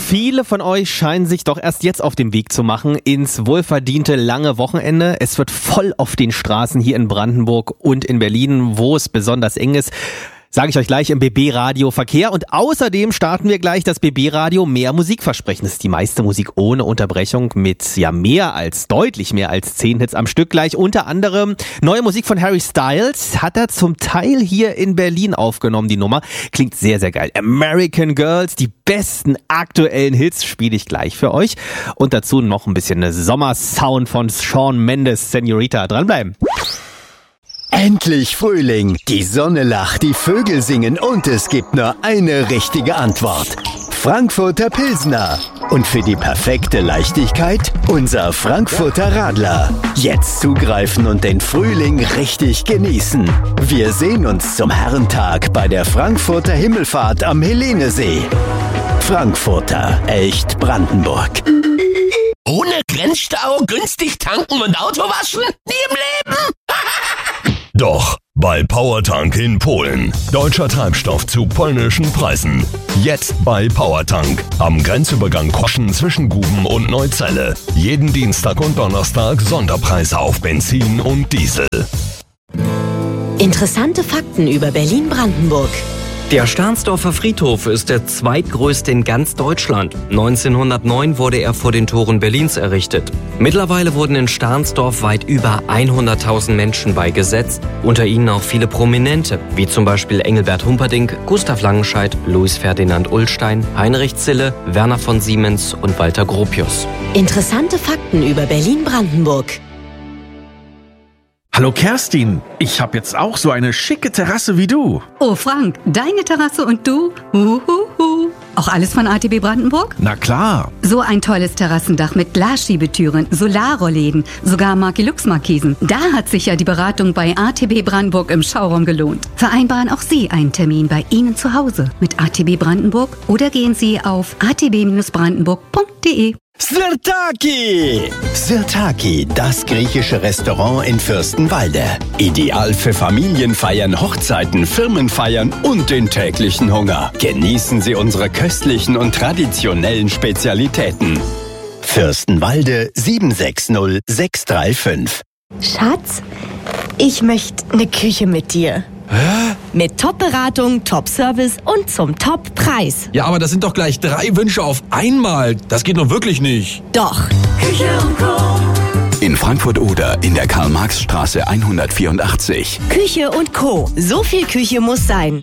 Viele von euch scheinen sich doch erst jetzt auf den Weg zu machen ins wohlverdiente lange Wochenende. Es wird voll auf den Straßen hier in Brandenburg und in Berlin, wo es besonders eng ist. Sage ich euch gleich im BB-Radio Verkehr. Und außerdem starten wir gleich das BB-Radio Mehr Musikversprechen. Das ist die meiste Musik ohne Unterbrechung mit deutlich mehr als 10 Hits am Stück gleich. Unter anderem neue Musik von Harry Styles hat er zum Teil hier in Berlin aufgenommen, die Nummer. Klingt sehr, sehr geil. American Girls, die besten aktuellen Hits spiele ich gleich für euch. Und dazu noch ein bisschen Sommersound von Shawn Mendes, Senorita. Dranbleiben. Endlich Frühling, die Sonne lacht, die Vögel singen und es gibt nur eine richtige Antwort. Frankfurter Pilsner. Und für die perfekte Leichtigkeit unser Frankfurter Radler. Jetzt zugreifen und den Frühling richtig genießen. Wir sehen uns zum Herrentag bei der Frankfurter Himmelfahrt am Helenesee. Frankfurter, echt Brandenburg. Ohne Grenzstau, günstig tanken und Auto waschen? Nie im Leben! Doch, bei Powertank in Polen. Deutscher Treibstoff zu polnischen Preisen. Jetzt bei Powertank. Am Grenzübergang Koschen zwischen Guben und Neuzelle. Jeden Dienstag und Donnerstag Sonderpreise auf Benzin und Diesel. Interessante Fakten über Berlin-Brandenburg. Der Stahnsdorfer Friedhof ist der zweitgrößte in ganz Deutschland. 1909 wurde er vor den Toren Berlins errichtet. Mittlerweile wurden in Stahnsdorf weit über 100.000 Menschen beigesetzt, unter ihnen auch viele Prominente, wie zum Beispiel Engelbert Humperdinck, Gustav Langenscheidt, Louis Ferdinand Ullstein, Heinrich Zille, Werner von Siemens und Walter Gropius. Interessante Fakten über Berlin-Brandenburg. Hallo Kerstin, ich habe jetzt auch so eine schicke Terrasse wie du. Oh Frank, deine Terrasse und du? Auch alles von ATB Brandenburg? Na klar. So ein tolles Terrassendach mit Glasschiebetüren, Solarrollläden, sogar Marki-Lux-Markisen. Da hat sich ja die Beratung bei ATB Brandenburg im Schauraum gelohnt. Vereinbaren auch Sie einen Termin bei Ihnen zu Hause mit ATB Brandenburg oder gehen Sie auf atb-brandenburg.de. Sirtaki! Sirtaki, das griechische Restaurant in Fürstenwalde. Ideal für Familienfeiern, Hochzeiten, Firmenfeiern und den täglichen Hunger. Genießen Sie unsere köstlichen und traditionellen Spezialitäten. Fürstenwalde 760635. Schatz, ich möchte eine Küche mit dir. Hä? Mit Top-Beratung, Top-Service und zum Top-Preis. Ja, aber das sind doch gleich 3 Wünsche auf einmal. Das geht doch wirklich nicht. Doch. Küche und Co. In Frankfurt-Oder in der Karl-Marx-Straße 184. Küche und Co. So viel Küche muss sein.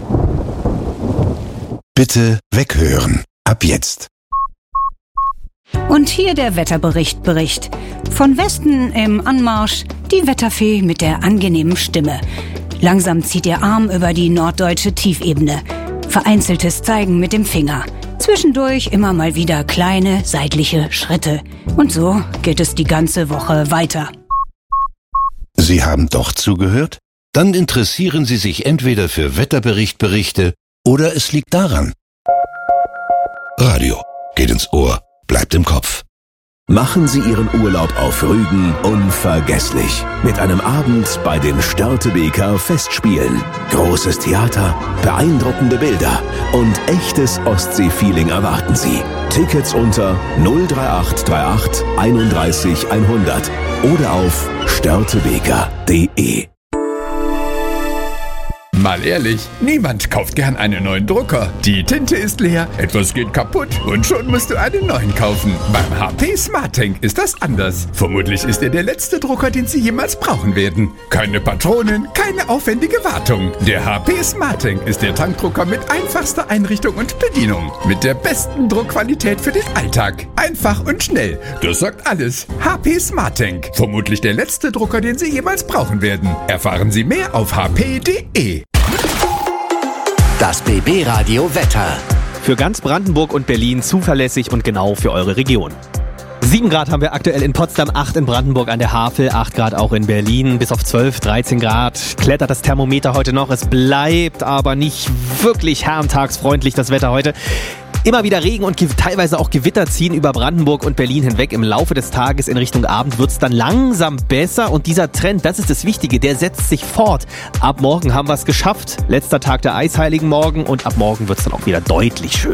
Bitte weghören. Ab jetzt. Und hier der Wetterbericht. Von Westen im Anmarsch die Wetterfee mit der angenehmen Stimme. Langsam zieht ihr Arm über die norddeutsche Tiefebene. Vereinzeltes Zeigen mit dem Finger. Zwischendurch immer mal wieder kleine seitliche Schritte. Und so geht es die ganze Woche weiter. Sie haben doch zugehört? Dann interessieren Sie sich entweder für Wetterberichte oder es liegt daran. Radio geht ins Ohr, bleibt im Kopf. Machen Sie Ihren Urlaub auf Rügen unvergesslich. Mit einem Abend bei den Störtebeker Festspielen. Großes Theater, beeindruckende Bilder und echtes Ostsee-Feeling erwarten Sie. Tickets unter 03838 31 100 oder auf störtebeker.de. Mal ehrlich, niemand kauft gern einen neuen Drucker. Die Tinte ist leer, etwas geht kaputt und schon musst du einen neuen kaufen. Beim HP SmartTank ist das anders. Vermutlich ist er der letzte Drucker, den Sie jemals brauchen werden. Keine Patronen, keine aufwendige Wartung. Der HP SmartTank ist der Tankdrucker mit einfachster Einrichtung und Bedienung. Mit der besten Druckqualität für den Alltag. Einfach und schnell. Das sagt alles. HP SmartTank. Vermutlich der letzte Drucker, den Sie jemals brauchen werden. Erfahren Sie mehr auf hp.de. Das BB-Radio Wetter. Für ganz Brandenburg und Berlin zuverlässig und genau für eure Region. 7 Grad haben wir aktuell in Potsdam, 8 in Brandenburg an der Havel, 8 Grad auch in Berlin, bis auf 12, 13 Grad klettert das Thermometer heute noch. Es bleibt aber nicht wirklich herrentagsfreundlich, das Wetter heute. Immer wieder Regen und teilweise auch Gewitter ziehen über Brandenburg und Berlin hinweg. Im Laufe des Tages in Richtung Abend wird es dann langsam besser. Und dieser Trend, das ist das Wichtige, der setzt sich fort. Ab morgen haben wir es geschafft. Letzter Tag der Eisheiligen morgen und ab morgen wird es dann auch wieder deutlich schöner.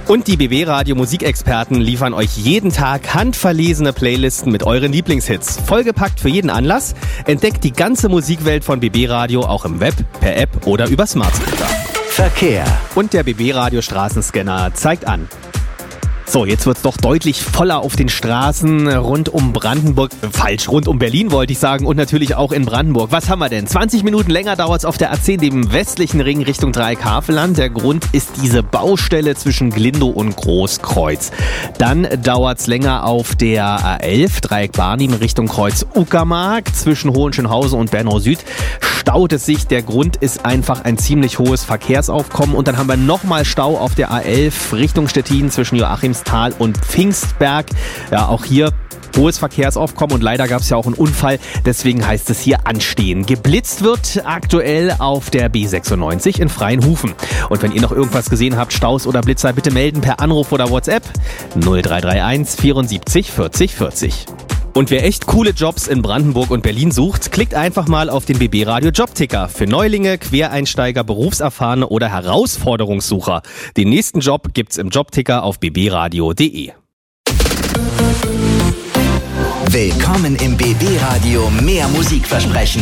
Und die BB Radio Musikexperten liefern euch jeden Tag handverlesene Playlisten mit euren Lieblingshits. Vollgepackt für jeden Anlass. Entdeckt die ganze Musikwelt von BB Radio auch im Web, per App oder über Smart Speaker. Verkehr. Und der BB Radio Straßenscanner zeigt an. So, jetzt wird's doch deutlich voller auf den Straßen rund um Brandenburg. Rund um Berlin wollte ich sagen und natürlich auch in Brandenburg. Was haben wir denn? 20 Minuten länger dauert's auf der A10, dem westlichen Ring Richtung Dreieck-Havelland. Der Grund ist diese Baustelle zwischen Glindow und Großkreuz. Dann dauert's länger auf der A11, Dreieck-Barnim Richtung Kreuz Uckermark. Zwischen Hohenschönhausen und Bernau Süd staut es sich. Der Grund ist einfach ein ziemlich hohes Verkehrsaufkommen. Und dann haben wir nochmal Stau auf der A11 Richtung Stettin zwischen Joachimsthal und Pfingstberg. Ja, auch hier hohes Verkehrsaufkommen und leider gab es ja auch einen Unfall. Deswegen heißt es hier anstehen. Geblitzt wird aktuell auf der B96 in Freienhufen. Und wenn ihr noch irgendwas gesehen habt, Staus oder Blitzer, bitte melden per Anruf oder WhatsApp 0331 74 40 40. Und wer echt coole Jobs in Brandenburg und Berlin sucht, klickt einfach mal auf den BB Radio Jobticker. Für Neulinge, Quereinsteiger, Berufserfahrene oder Herausforderungssucher. Den nächsten Job gibt's im Jobticker auf bbradio.de. Willkommen im BB Radio Mehr Musikversprechen.